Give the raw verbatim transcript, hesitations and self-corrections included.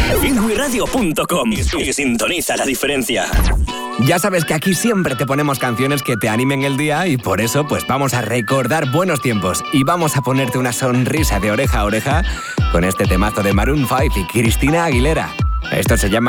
Ingui Radio punto com y sintoniza la diferencia. Ya sabes que aquí siempre te ponemos canciones que te animen el día y por eso pues vamos a recordar buenos tiempos y vamos a ponerte una sonrisa de oreja a oreja con este temazo de Maroon cinco y Cristina Aguilera. Esto se llama